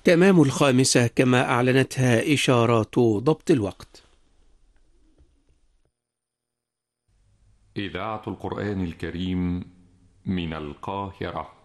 تمام 5 كما أعلنتها إشارات ضبط الوقت. إذاعة القرآن الكريم من القاهرة.